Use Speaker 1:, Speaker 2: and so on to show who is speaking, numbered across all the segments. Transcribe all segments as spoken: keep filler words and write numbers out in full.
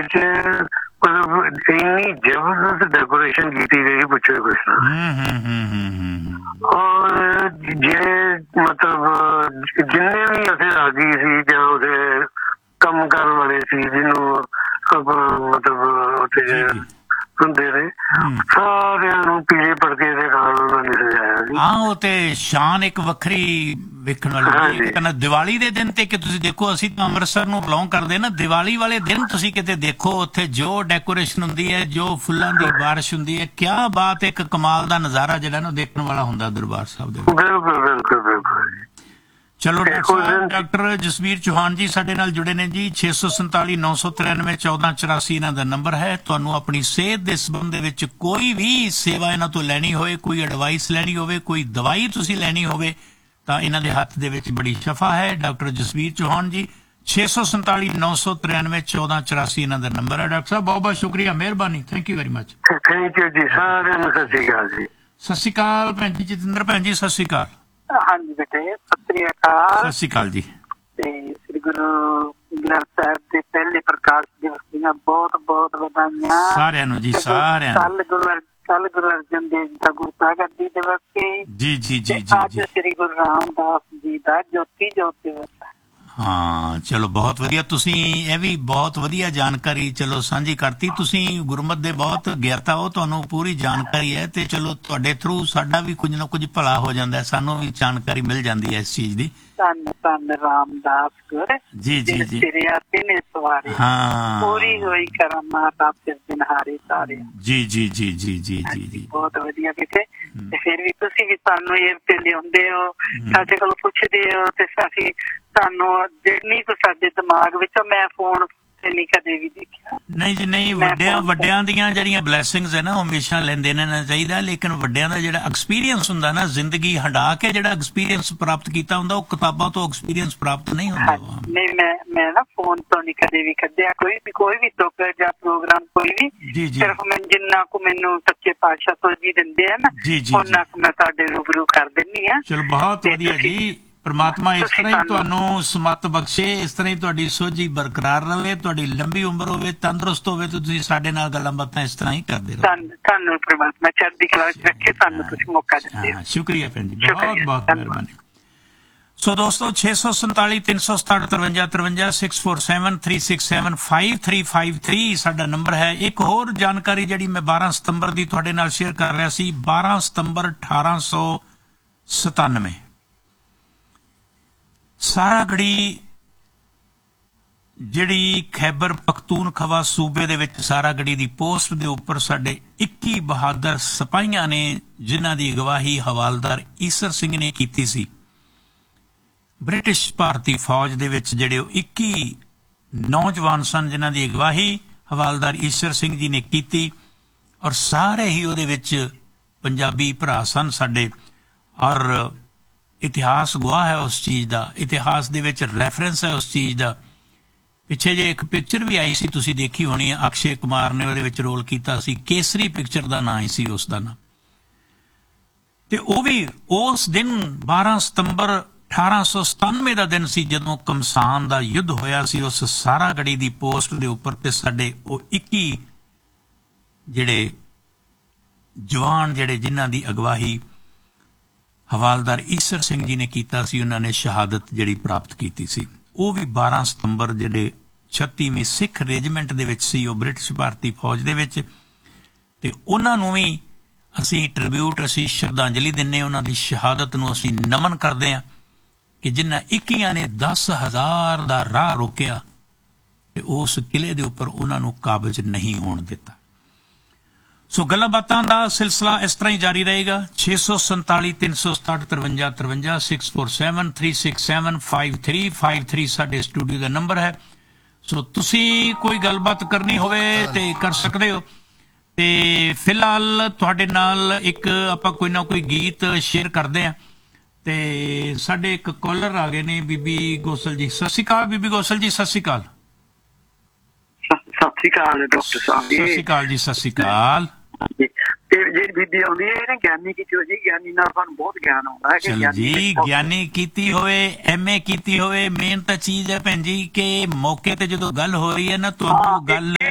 Speaker 1: 'ਚ ਮਤਲਬ ਇੰਨੀ ਜ਼ਬਰਦਸਤ ਡੈਕੋਰੇਸ਼ਨ ਕੀਤੀ ਗਈ, ਪੁੱਛੋ ਕੁਛ ਨਾ। ਔਰ ਜੇ ਮਤਲਬ ਜਿੰਨੇ ਵੀ ਉੱਥੇ ਰਾਗੀ ਸੀ ਜਾਂ ਉਹਦੇ ਕੰਮ ਕਰਨ ਵਾਲੇ ਸੀ, ਜਿਹਨੂੰ ਮਤਲਬ ਉੱਥੇ ਹੁੰਦੇ ਨੇ, ਸਾਰਿਆਂ ਨੂੰ ਪੀਲੇ ਪੜਕੇ ਦੇ ਨਾਲ ਉਹਨਾਂ ਨੇ ਸਜਾਇਆ ਸੀ।
Speaker 2: ਹਾਂ, ਉਹ ਤੇ ਸ਼ਾਨ ਇੱਕ ਵੱਖਰੀ ਵੇਖਣ ਵਾਲੀ। ਕਹਿੰਦਾ ਦੀਵਾਲੀ ਦੇ ਦਿਨ ਤੇ ਕਿ ਤੁਸੀਂ ਦੇਖੋ, ਅਸੀਂ ਤਾਂ ਅੰਮ੍ਰਿਤਸਰ ਨੂੰ ਬਿਲੋਂਗ ਕਰਦੇ ਨਾ, ਦੀਵਾਲੀ ਵਾਲੇ ਦਿਨ ਤੁਸੀਂ ਕਿਤੇ ਦੇਖੋ ਉੱਥੇ ਜੋ ਡੈਕੋਰੇਸ਼ਨ ਹੁੰਦੀ ਹੈ, ਜੋ ਫੁੱਲਾਂ ਦੀ ਬਾਰਿਸ਼ ਹੁੰਦੀ ਹੈ, ਕਿਆ ਬਾਤ, ਇੱਕ ਕਮਾਲ ਦਾ ਨਜ਼ਾਰਾ ਜਿਹੜਾ ਨਾ ਦੇਖਣ ਵਾਲਾ ਹੁੰਦਾ ਦਰਬਾਰ ਸਾਹਿਬ ਦੇ।
Speaker 1: ਬਿਲਕੁਲ ਬਿਲਕੁਲ ਬਿਲਕੁਲ।
Speaker 2: ਚਲੋ ਡਾਕਟਰ ਸਾਹਿਬ, ਡਾਕਟਰ ਜਸਵੀਰ ਚੌਹਾਨ ਜੀ ਸਾਡੇ ਨਾਲ ਜੁੜੇ ਨੇ ਜੀ। ਛੇ ਸੌ ਸੰਤਾਲੀ ਨੌ ਸੌ ਤਰਾਨਵੇਂ ਚੌਦਾਂ ਚੁਰਾਸੀ ਇਹਨਾਂ ਦਾ ਨੰਬਰ ਹੈ। ਤੁਹਾਨੂੰ ਆਪਣੀ ਸਿਹਤ ਦੇ ਸੰਬੰਧ ਦੇ ਵਿੱਚ ਕੋਈ ਵੀ ਸੇਵਾ ਇਹਨਾਂ ਤੋਂ ਲੈਣੀ ਹੋਵੇ, ਕੋਈ ਐਡਵਾਈਸ ਲੈਣੀ ਹੋਵੇ, ਕੋਈ ਦਵਾਈ ਤੁਸੀਂ ਲੈਣੀ ਹੋਵੇ, ਤਾਂ ਇਹਨਾਂ ਦੇ ਹੱਥ ਦੇ ਵਿੱਚ ਬੜੀ ਸ਼ਫਾ ਹੈ। ਡਾਕਟਰ ਜਸਵੀਰ ਚੌਹਾਨ ਜੀ, ਛੇ ਸੌ ਸੰਤਾਲੀ ਨੌ ਸੌ ਤਰਾਨਵੇਂ ਚੌਦਾਂ ਚੁਰਾਸੀ ਇਹਨਾਂ ਦਾ ਨੰਬਰ ਹੈ। ਡਾਕਟਰ ਸਾਹਿਬ ਬਹੁਤ ਬਹੁਤ ਸ਼ੁਕਰੀਆ, ਮਿਹਰਬਾਨੀ, thank you very much.
Speaker 1: Thank you ਜੀ, ਸਾਰਿਆਂ ਨੂੰ ਸਤਿ ਸ਼੍ਰੀ ਅਕਾਲ ਜੀ।
Speaker 2: ਸਤਿ ਸ਼੍ਰੀ ਅਕਾਲ ਭੈਣ ਜੀ, ਜਤਿੰਦਰ ਭੈਣ ਜੀ, ਸਤਿ ਸ਼੍ਰੀ ਅਕਾਲ।
Speaker 3: ਹਾਂਜੀ ਬੇਟੇ, ਸਤਿ ਸ੍ਰੀ ਅਕਾਲ।
Speaker 2: ਸਤਿ ਸ਼੍ਰੀ ਅਕਾਲ ਜੀ।
Speaker 3: ਤੇ ਸ੍ਰੀ ਗੁਰੂ ਗ੍ਰੰਥ ਸਾਹਿਬ ਦੇ ਪਹਿਲੇ ਪ੍ਰਕਾਸ਼ ਦਿਵਸ ਦੀਆਂ ਬਹੁਤ ਬਹੁਤ ਵਧਾਈਆਂ
Speaker 2: ਸਾਰਿਆਂ ਨੂੰ ਜੀ, ਸਾਰਿਆਂ ਨੂੰ।
Speaker 3: ਕੱਲ ਗੁਰੂ ਕੱਲ ਗੁਰੂ ਅਰਜਨ ਦੇਵ ਜੀ ਦਾ ਗੁਰਪ੍ਰਗਤੀ ਦਿਵਸ ਸੀ ਜੀ ਜੀ ਜੀ ਜੀ। ਅੱਜ ਸ੍ਰੀ ਗੁਰੂ ਰਾਮਦਾਸ ਜੀ ਦਾ ਜੋਤੀ ਜੋਤ ਦਿਵਸ।
Speaker 2: ਹਾਂ ਚਲੋ ਬਹੁਤ ਵਧੀਆ, ਤੁਸੀਂ ਇਹ ਵੀ ਬਹੁਤ ਵਧੀਆ ਜਾਣਕਾਰੀ ਚਲੋ ਸਾਂਝੀ ਕਰਤੀ। ਤੁਸੀਂ ਗੁਰਮਤ ਦੇ ਬਹੁਤ ਗਿਆਤਾ ਹੋ, ਤੁਹਾਨੂੰ ਪੂਰੀ ਜਾਣਕਾਰੀ ਹੈ, ਤੇ ਚਲੋ ਤੁਹਾਡੇ ਥਰੂ ਸਾਡਾ ਵੀ ਕੁਝ ਨਾ ਕੁਝ ਭਲਾ ਹੋ ਜਾਂਦਾ, ਸਾਨੂੰ ਵੀ ਜਾਣਕਾਰੀ ਮਿਲ ਜਾਂਦੀ ਹੈ ਇਸ ਚੀਜ਼ ਦੀ।
Speaker 3: ਧੰਨ ਧੰਨ ਰਾਮਦਾਸ ਗੁਰ
Speaker 2: ਜੀ ਜੀ ਜੀ।
Speaker 3: ਹਾਂ, ਪੂਰੀ ਹੋਈ ਕਰਾਮਾਤ ਸਿਰ ਦਿਨਹਾਰੇ ਸਾਰੇ।
Speaker 2: ਜੀ ਜੀ ਜੀ ਜੀ ਜੀ ਜੀ ਜੀ,
Speaker 3: ਬਹੁਤ ਵਧੀਆ ਬੇਟੇ। ਤੇ ਫਿਰ ਵੀ ਤੁਸੀਂ ਵੀ ਸਾਨੂੰ ਇਹ ਤੇ ਲਿਆਉਂਦੇ ਹੋ, ਸਾਡੇ ਕੋਲ ਪੁੱਛਦੇ ਹੋ, ਤੇ ਅਸੀਂ ਸਾਨੂੰ ਜਿਹੜੀ ਕੁ ਸਾਡੇ ਦਿਮਾਗ ਵਿੱਚੋਂ ਮੈਂ ਫੋਨ ਤੇ ਨਹੀਂ ਕਦੇ ਵੀ ਦੇਖਿਆ।
Speaker 2: ਨਹੀਂ ਜੀ ਨਹੀਂ, ਵੱਡਿਆਂ ਵੱਡਿਆਂ ਦੀਆਂ ਜਿਹੜੀਆਂ ਬਲੈਸਿੰਗਸ ਹੈ ਨਾ ਉਹ ਹਮੇਸ਼ਾ ਲੈਂਦੇ ਰਹਿਣਾ ਚਾਹੀਦਾ, ਲੇਕਿਨ ਵੱਡਿਆਂ ਦਾ ਜਿਹੜਾ ਐਕਸਪੀਰੀਅੰਸ ਹੁੰਦਾ ਨਾ, ਜ਼ਿੰਦਗੀ ਹੰਢਾ ਕੇ ਜਿਹੜਾ ਐਕਸਪੀਰੀਅੰਸ ਪ੍ਰਾਪਤ ਕੀਤਾ ਹੁੰਦਾ, ਉਹ ਕਿਤਾਬਾਂ ਤੋਂ ਐਕਸਪੀਰੀਅੰਸ ਪ੍ਰਾਪਤ ਨਹੀਂ ਹੁੰਦਾ।
Speaker 3: ਨਹੀਂ, ਮੈਂ ਮੈਂ ਨਾ ਫੋਨ ਤੋਂ ਨਹੀਂ ਕਦੇ ਵੀ ਕੱਢਿਆ ਕੋਈ ਵੀ ਕੋਈ ਵੀ ਟੋਕ ਜਾਂ ਪ੍ਰੋਗਰਾਮ ਕੋਈ ਵੀ। ਸਿਰਫ ਮੈਂ ਜਿੰਨਾ ਕੁ ਮੈਨੂੰ ਸੱਚੇ ਪਾਤਸ਼ਾਹ ਤੋਂ ਜੀ ਦਿੰਦੇ ਆ ਨਾ, ਉਹਨਾਂ ਕੁ ਮੈਂ ਤੁਹਾਡੇ ਰੂਬਰੂ ਕਰ ਦਿੰਦੀ ਹਾਂ।
Speaker 2: ਚਲੋ ਬਹੁਤ ਵਧੀਆ ਜੀ, ਪਰਮਾਤਮਾ ਇਸ ਤਰ੍ਹਾਂ ਹੀ ਤੁਹਾਨੂੰ ਸਮੱਤ ਬਖਸ਼ੇ, ਇਸ ਤਰ੍ਹਾਂ ਹੀ ਤੁਹਾਡੀ ਸੋਝੀ ਬਰਕਰਾਰ ਰਹੇ, ਤੁਹਾਡੀ ਲੰਬੀ ਉਮਰ ਹੋਵੇ, ਤੰਦਰੁਸਤ ਹੋਵੇ, ਤੇ ਤੁਸੀਂ ਸਾਡੇ ਨਾਲ ਗੱਲਾਂ ਬਾਤਾਂ ਇਸ ਤਰ੍ਹਾਂ ਹੀ ਕਰਦੇ ਰਹੋ।
Speaker 3: ਤੁਹਾਨੂੰ ਪਰਮਾਤਮਾ ਚੜ੍ਹਦੀ ਕਲਾ ਵਿੱਚ ਰੱਖੇ, ਸਾਨੂੰ ਤੁਸੀਂ ਮੌਕਾ ਦਿੰਦੇ ਹੋ।
Speaker 2: ਸ਼ੁਕਰੀਆ ਭੈਣ ਜੀ, ਬਹੁਤ ਬਹੁਤ ਮਿਹਰਬਾਨੀ। ਸੋ ਦੋਸਤੋ, ਛੇ ਸੌ ਸੰਤਾਲੀ ਤਿੰਨ ਸੌ ਸਤਾਹਠ ਤਰਵੰਜਾ ਤਰਵੰਜਾ six four seven three six seven five three five three ਸਾਡਾ ਨੰਬਰ ਹੈ। ਇੱਕ ਹੋਰ ਜਾਣਕਾਰੀ ਜਿਹੜੀ ਮੈਂ ਬਾਰਾਂ ਸਤੰਬਰ ਦੀ ਤੁਹਾਡੇ ਨਾਲ ਸ਼ੇਅਰ ਕਰ ਰਿਹਾ ਸੀ, ਬਾਰਾਂ ਸਤੰਬਰ ਅਠਾਰਾਂ ਸੌ ਸਤਾਨਵੇਂ ਸਾਰਾਗੜੀ ਜਿਹੜੀ ਖੈਬਰ ਪਖਤੂਨਖਵਾ ਸੂਬੇ ਦੇ ਵਿੱਚ ਸਾਰਾਗੜੀ ਦੀ ਪੋਸਟ ਦੇ ਉੱਪਰ ਸਾਡੇ ਇੱਕੀ ਬਹਾਦਰ ਸਿਪਾਹੀਆਂ ਨੇ, ਜਿਨ੍ਹਾਂ ਦੀ ਅਗਵਾਈ ਹਵਾਲਦਾਰ ਈਸਰ ਸਿੰਘ ਨੇ ਕੀਤੀ ਸੀ। ਬ੍ਰਿਟਿਸ਼ ਭਾਰਤੀ ਫੌਜ ਦੇ ਵਿੱਚ ਜਿਹੜੇ ਉਹ ਇੱਕੀ ਨੌਜਵਾਨ ਸਨ, ਜਿਨ੍ਹਾਂ ਦੀ ਅਗਵਾਈ ਹਵਾਲਦਾਰ ਈਸਰ ਸਿੰਘ ਜੀ ਨੇ ਕੀਤੀ, ਔਰ ਸਾਰੇ ਹੀ ਉਹਦੇ ਵਿੱਚ ਪੰਜਾਬੀ ਭਰਾ ਸਨ ਸਾਡੇ। ਔਰ ਇਤਿਹਾਸ ਗਵਾਹ ਹੈ ਉਸ ਚੀਜ਼ ਦਾ, ਇਤਿਹਾਸ ਦੇ ਵਿੱਚ ਰੈਫਰੈਂਸ ਹੈ ਉਸ ਚੀਜ਼ ਦਾ। ਪਿੱਛੇ ਜੇ ਇੱਕ ਪਿਕਚਰ ਵੀ ਆਈ ਸੀ, ਤੁਸੀਂ ਦੇਖੀ ਹੋਣੀ ਹੈ, ਅਕਸ਼ੇ ਕੁਮਾਰ ਨੇ ਉਹਦੇ ਵਿੱਚ ਰੋਲ ਕੀਤਾ ਸੀ, ਕੇਸਰੀ ਪਿਕਚਰ ਦਾ ਨਾਂ ਹੀ ਸੀ ਉਸ ਦਾ ਨਾਂ। ਤੇ ਉਹ ਵੀ ਉਸ ਦਿਨ ਬਾਰਾਂ ਸਤੰਬਰ ਅਠਾਰਾਂ ਸੌ ਸਤਾਨਵੇਂ ਦਾ ਦਿਨ ਸੀ, ਜਦੋਂ ਕਮਸਾਨ ਦਾ ਯੁੱਧ ਹੋਇਆ ਸੀ ਉਸ ਸਾਰਾਗੜੀ ਦੀ ਪੋਸਟ ਦੇ ਉੱਪਰ। ਤੇ ਸਾਡੇ ਉਹ ਇੱਕੀ ਜਿਹੜੇ ਜਵਾਨ, ਜਿਹੜੇ ਜਿਨ੍ਹਾਂ ਦੀ ਅਗਵਾਈ ਹਵਾਲਦਾਰ ਈਸਰ ਸਿੰਘ ਜੀ ਨੇ ਕੀਤਾ ਸੀ, ਉਹਨਾਂ ਨੇ ਸ਼ਹਾਦਤ ਜਿਹੜੀ ਪ੍ਰਾਪਤ ਕੀਤੀ ਸੀ। ਉਹ ਵੀ ਬਾਰਾਂ ਸਤੰਬਰ ਜਿਹੜੇ ਛੱਤੀਵੀਂ ਸਿੱਖ ਰੈਜੀਮੈਂਟ ਦੇ ਵਿੱਚ ਸੀ, ਉਹ ਬ੍ਰਿਟਿਸ਼ ਭਾਰਤੀ ਫੌਜ ਦੇ ਵਿੱਚ। ਤੇ ਉਹਨਾਂ ਨੂੰ ਵੀ ਅਸੀਂ ਟ੍ਰਿਬਿਊਟ, ਅਸੀਂ ਸ਼ਰਧਾਂਜਲੀ ਦਿੰਦੇ, ਉਹਨਾਂ ਦੀ ਸ਼ਹਾਦਤ ਨੂੰ ਅਸੀਂ ਨਮਨ ਕਰਦੇ ਹਾਂ ਕਿ ਜਿਨ੍ਹਾਂ ਇੱਕੀਆਂ ਨੇ ਦਸ ਹਜ਼ਾਰ ਦਾ ਰਾਹ ਰੋਕਿਆ ਤੇ ਉਸ ਕਿਲੇ ਦੇ ਉੱਪਰ ਉਹਨਾਂ ਨੂੰ ਕਾਬਜ਼ ਨਹੀਂ ਹੋਣ ਦਿੱਤਾ। ਸੋ ਗੱਲਾਂ ਬਾਤਾਂ ਦਾ ਸਿਲਸਿਲਾ ਇਸ ਤਰ੍ਹਾਂ ਹੀ ਜਾਰੀ ਰਹੇਗਾ। ਛੇ ਸੌ ਸੰਤਾਲੀ ਤਿੰਨ ਸੌ ਸਤਾਹਠ ਤਰਵੰਜਾ ਤਰਵੰਜਾ six four seven three six seven five three five three ਸਾਡੇ ਸਟੂਡੀਓ ਦਾ ਨੰਬਰ ਹੈ। ਸੋ ਤੁਸੀਂ ਕੋਈ ਗੱਲਬਾਤ ਕਰਨੀ ਹੋਵੇ ਤੇ ਕਰ ਸਕਦੇ ਹੋ। ਤੇ ਫਿਲਹਾਲ ਤੁਹਾਡੇ ਨਾਲ ਇੱਕ ਆਪਾਂ ਕੋਈ ਨਾ ਕੋਈ ਗੀਤ ਸ਼ੇਅਰ ਕਰਦੇ ਹਾਂ। ਤੇ ਸਾਡੇ ਇੱਕ ਕਾਲਰ ਆ ਗਏ ਨੇ, ਬੀਬੀ ਗੋਸਲ ਜੀ। ਸਤਿ ਸ਼੍ਰੀ ਅਕਾਲ ਬੀਬੀ ਗੋਸਲ ਜੀ, ਸਤਿ ਸ਼੍ਰੀ ਅਕਾਲ।
Speaker 4: ਸਤਿ ਸ਼੍ਰੀ ਅਕਾਲ ਡਾਕਟਰ ਸਾਹਿਬ ਜੀ।
Speaker 2: ਸਤਿ ਸ਼੍ਰੀ ਅਕਾਲ ਜੀ, ਸਤਿ ਸ਼੍ਰੀ ਅਕਾਲ।
Speaker 4: ਤੇ ਜਿਹੜੀ ਬੀਬੀ ਆਉਂਦੀ ਹੈ ਇਹਨੇ ਗਿਆਨੀ ਕੀਤੀ ਹੋਈ ਜੀ, ਗਿਆਨੀ ਨਾਲ ਸਾਨੂੰ ਬਹੁਤ ਗਿਆਨ ਆਉਂਦਾ ਹੈ।
Speaker 2: ਚਲੋ ਜੀ, ਗਿਆਨੀ ਕੀਤੀ ਹੋਵੇ, ਐਮ ਏ ਕੀਤੀ ਹੋਵੇ, ਮੇਨ ਤਾਂ ਚੀਜ਼ ਹੈ ਭੈਣ ਜੀ ਕਿ ਮੌਕੇ ਤੇ ਜਦੋਂ ਗੱਲ ਹੋ ਰਹੀ ਹੈ ਨਾ, ਤੁਹਾਨੂੰ ਗੱਲ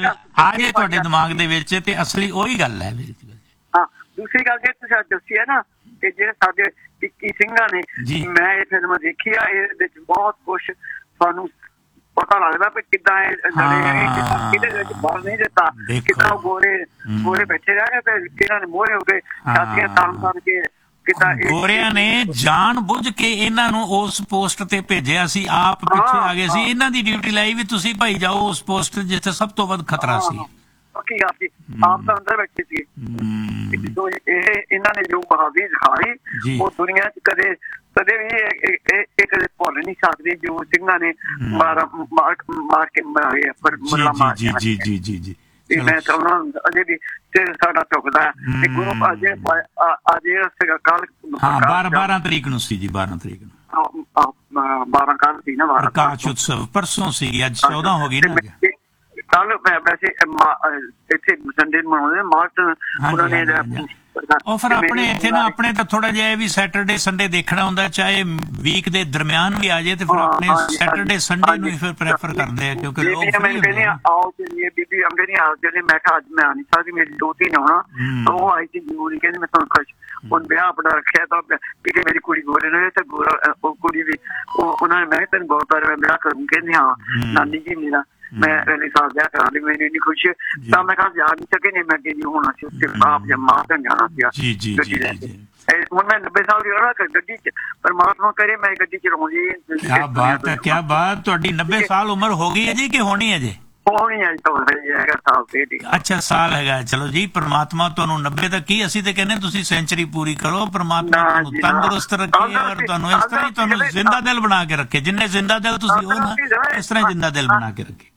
Speaker 2: ਆ ਜੇ ਤੁਹਾਡੇ ਦਿਮਾਗ ਦੇ ਵਿੱਚ ਤੇ ਅਸਲੀ ਉਹੀ ਗੱਲ ਹੈ।
Speaker 4: ਹਾਂ, ਦੂਸਰੀ ਗੱਲ ਜੇ ਤੁਸੀਂ ਦੱਸੀ ਹੈ ਨਾ ਕਿ ਜਿਹੜੇ ਸਾਡੇ ਇੱਕੀ ਸਿੰਘਾਂ ਨੇ, ਮੈਂ ਇਹ ਫਿਲਮ ਦੇਖੀ ਆ, ਇਹਦੇ ਵਿੱਚ ਬਹੁਤ ਕੁਛ ਸਾਨੂੰ ਪਤਾ ਲੱਗਦਾ ਵੀ ਕਿੱਦਾਂ ਇਹ ਕਿਹਦੇ ਵਿੱਚ ਬਲ ਨਹੀਂ ਦਿੱਤਾ, ਕਿੱਦਾਂ ਗੋਰੇ ਗੋਰੇ ਬੈਠੇ ਰਹਿ ਗਏ ਤੇ ਇਹਨਾਂ ਨੇ ਮੋਹਰੇ ਹੋ ਕੇ ਛਾਤੀਆਂ ਤਾਣ ਤਾਣ ਕੇ
Speaker 2: ਗੋਰਿਆਂ ਨੇ ਜਾਣ ਬੁੱਝ ਕੇ ਇਹਨਾਂ ਨੂੰ ਉਸ ਪੋਸਟ ਤੇ ਭੇਜਿਆ ਸੀ, ਆਪ ਪਿੱਛੇ ਆ ਗਏ ਸੀ, ਇਹਨਾਂ ਦੀ ਡਿਊਟੀ ਲਾਈ ਵੀ ਤੁਸੀਂ ਭਾਈ ਜਾਓ ਉਸ ਪੋਸਟ ਜਿੱਥੇ ਸਭ ਤੋਂ ਵੱਧ ਖਤਰਾ ਸੀ।
Speaker 4: ਆਪ ਤਾਂ ਅੰਦਰ ਬੈਠੇ ਸੀ। ਇਹ ਇਹਨਾਂ ਨੇ ਜੋ ਬਹਾਦਰੀ ਦਿਖਾਈ ਉਹ ਦੁਨੀਆ ਚ ਕਦੇ ਕਦੇ ਵੀ ਇਹ ਕਦੇ ਭੁੱਲ ਨਹੀਂ ਸਕਦੇ ਜੋ ਸਿੰਘਾਂ ਨੇ ਮਾਰ ਮਾਰ ਕੇ ਮਾਰੇ ਪਰ ਮੁੱਲਾ ਮਾਰ
Speaker 2: ਜੀ ਜੀ ਜੀ ਜੀ ਜੀ
Speaker 4: ਤੇ ਮੈਂ ਤਾਂ ਉਹਨਾਂ ਨੂੰ ਅਜੇ ਵੀ ਸਿਰ ਸਾਡਾ ਝੁਕਦਾ ਤੇ ਗੁਰੂ ਅਜੇ ਅਜੇ ਕੱਲ
Speaker 2: ਹਾਂ ਬਾਰਾਂ ਤਰੀਕ ਨੂੰ ਸੀ ਜੀ, ਬਾਰਾਂ ਤਰੀਕ ਨੂੰ
Speaker 4: ਬਾਰਾਂ ਕੱਲ ਸੀ ਨਾ,
Speaker 2: ਪ੍ਰਕਾਸ਼ ਉਤਸਵ ਪਰਸੋਂ ਸੀ, ਅੱਜ ਚੌਦਾਂ ਹੋ ਗਈ ਨਾ।
Speaker 4: ਕੱਲ ਵੈਸੇ ਇੱਥੇ ਸੰਡੇ ਮਨਾਉਂਦੇ ਮਾਰਚ ਉਹਨਾਂ ਨੇ
Speaker 2: ਉਹ ਫਿਰ ਆਪਣੇ ਇੱਥੇ ਨਾ ਆਪਣੇ ਤਾਂ ਥੋੜਾ ਜਿਹਾ ਵੀ ਸੈਟਰਡੇ ਸੰਡੇ ਦੇਖਣਾ ਹੁੰਦਾ, ਚਾਹੇ ਵੀਕ ਦੇ ਦਰਮਿਆਨ ਵੀ ਆ ਜਾਏ ਤੇ ਫਿਰ ਆਪਣੇ ਸੈਟਰਡੇ ਸੰਡੇ ਨੂੰ ਹੀ ਫਿਰ ਪ੍ਰੈਫਰ ਕਰਦੇ ਆ ਕਿਉਂਕਿ ਲੋਕ
Speaker 4: ਮੈਨੂੰ ਕਹਿੰਦੇ ਆਓ ਚੱਲੀਏ ਬੀਬੀ ਅੰਗੇ ਨਹੀਂ ਆ ਚੱਲੇ, ਮੈਂ ਕਿਹਾ ਅੱਜ ਮੈਂ ਆ ਨਹੀਂ ਸਕਦੀ, ਮੇਰੀ ਦੋ ਤਿੰਨ ਆਉਣਾ ਉਹ ਆਈ ਸੀ ਜ਼ਰੂਰੀ, ਕਹਿੰਦੀ ਮੈਂ ਤੁਹਾਨੂੰ ਖੁਸ਼ ਹੁਣ ਵਿਆਹ ਆਪਣਾ ਰੱਖਿਆ ਤਾਂ ਕਿ ਮੇਰੀ ਕੁੜੀ ਗੋਰੇ ਨੇ ਤੇ ਗੋਰਾ ਉਹ ਕੁੜੀ ਵੀ ਉਹਨਾਂ ਨੇ ਮੈਂ ਤੈਨੂੰ ਬਹੁਤ ਵਾਰ ਵਿਆਹ ਕਰੂੰ, ਕਹਿੰਦੀ ਹਾਂ ਨਾਨੀ ਜੀ ਮੇਰਾ ਮੈਂ ਅਗਲੇ ਸਾਲ ਵਿਆਹ ਕਰਾ ਲਈ, ਮੈਨੂੰ ਇੰਨੀ ਖੁਸ਼ੀ ਤਾਂ ਮੈਂ ਕਿਹਾ ਜਾ ਨਹੀਂ ਸਕੇ, ਨਹੀਂ ਮੈਂ ਅੱਗੇ ਨਹੀਂ ਹੋਣਾ ਸੀ ਉੱਥੇ ਆਪ ਜਾਂ ਮਾਂ ਤਾਂ ਜਾਣਾ ਸੀ ਗੱਡੀ ਲੈ ਕੇ। ਹੁਣ ਮੈਂ ਨੱਬੇ ਸਾਲ ਦੀ ਹੋਣਾ ਗੱਡੀ ਚ, ਪਰਮਾਤਮਾ ਕਰੇ ਮੈਂ ਗੱਡੀ ਚ ਰਹੂੰਗੀ।
Speaker 2: ਕਿਆ ਬਾਤ ਹੈ, ਕਿਆ ਬਾਤ। ਤੁਹਾਡੀ ਨੱਬੇ ਸਾਲ ਉਮਰ ਹੋ ਗਈ ਹੈ ਜੀ ਕਿ ਹੋਣੀ ਹੈ ਜੀ?
Speaker 4: ਹੋਣੀ ਹੈ ਸਾਲ ਤੇ।
Speaker 2: ਅੱਛਾ ਸਾਲ ਹੈਗਾ, ਚਲੋ ਜੀ ਪਰਮਾਤਮਾ ਤੁਹਾਨੂੰ ਨੱਬੇ ਤੱਕ ਕੀ, ਅਸੀਂ ਤੇ ਕਹਿੰਦੇ ਤੁਸੀਂ ਸੈਂਚੁਰੀ ਪੂਰੀ ਕਰੋ, ਪਰਮਾਤਮਾ ਤੁਹਾਨੂੰ ਤੰਦਰੁਸਤ ਰੱਖੇ ਔਰ ਤੁਹਾਨੂੰ ਇਸ ਤਰ੍ਹਾਂ ਹੀ ਤੁਹਾਨੂੰ ਜ਼ਿੰਦਾ ਦਿਲ ਬਣਾ ਕੇ ਰੱਖੇ, ਜਿੰਨੇ ਜ਼ਿੰਦਾ ਦਿਲ ਤੁਸੀਂ ਹੋ ਨਾ ਇਸ ਤਰ੍ਹਾਂ ਜ਼ਿੰਦਾ ਦਿਲ ਬਣਾ ਕੇ ਰੱਖੇ।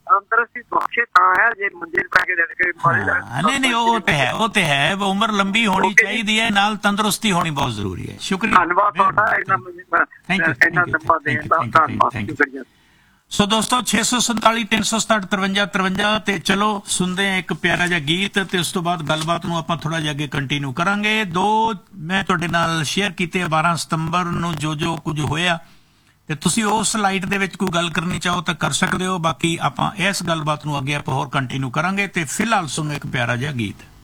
Speaker 2: ਨਹੀਂ ਨਹੀਂ ਉਹ ਤੇ ਹੈ, ਉਹ ਤੇ ਹੈ, ਉਮਰ ਲੰਬੀ ਹੋਣੀ ਚਾਹੀਦੀ ਹੈ, ਨਾਲ ਤੰਦਰੁਸਤੀ ਹੋਣੀ ਬਹੁਤ ਜ਼ਰੂਰੀ ਹੈ। ਸ਼ੁਕਰੀਆ, ਥੈਂਕ ਯੂ। ਸੋ ਦੋਸਤੋ ਛੇ ਸੌ ਸੰਤਾਲੀ ਤਿੰਨ ਸੌ ਸਤਾਹਠ ਤਰਵੰਜਾ ਤਰਵੰਜਾ ਤੇ ਚਲੋ ਸੁਣਦੇ ਹਾਂ ਇੱਕ ਪਿਆਰਾ ਜਿਹਾ ਗੀਤ ਤੇ ਉਸ ਤੋਂ ਬਾਅਦ ਗੱਲਬਾਤ ਨੂੰ ਆਪਾਂ ਥੋੜਾ ਜਿਹਾ ਅੱਗੇ ਕੰਟੀਨਿਊ ਕਰਾਂਗੇ। ਦੋ ਮੈਂ ਤੁਹਾਡੇ ਨਾਲ ਸ਼ੇਅਰ ਕੀਤੇ ਬਾਰਾਂ ਸਤੰਬਰ ਨੂੰ ਜੋ ਜੋ ਕੁਝ ਹੋਇਆ ਤੇ ਤੁਸੀਂ ਉਸ ਲਾਈਟ ਦੇ ਵਿੱਚ ਕੋਈ ਗੱਲ ਕਰਨੀ ਚਾਹੋ ਤਾਂ ਕਰ ਸਕਦੇ ਹੋ, ਬਾਕੀ ਆਪਾਂ ਇਸ ਗੱਲਬਾਤ ਨੂੰ ਅੱਗੇ ਆਪਾਂ ਹੋਰ ਕੰਟੀਨਿਊ ਕਰਾਂਗੇ ਤੇ ਫਿਲਹਾਲ ਸੁਣੋ ਇੱਕ ਪਿਆਰਾ ਜਿਹਾ ਗੀਤ।